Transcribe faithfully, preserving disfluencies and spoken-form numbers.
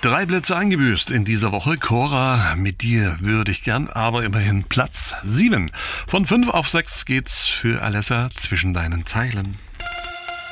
Drei Plätze eingebüßt in dieser Woche. Cora, mit dir würde ich gern, aber immerhin Platz sieben. Von fünf auf sechs geht's für Alessa zwischen deinen Zeilen.